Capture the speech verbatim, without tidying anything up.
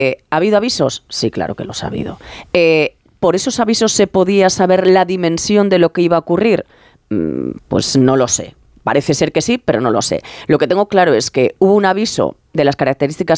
Eh, ¿Ha habido avisos? Sí, claro que los ha habido. Eh, ¿Por esos avisos se podía saber la dimensión de lo que iba a ocurrir? Mm, pues no lo sé. Parece ser que sí, pero no lo sé. Lo que tengo claro es que hubo un aviso de las características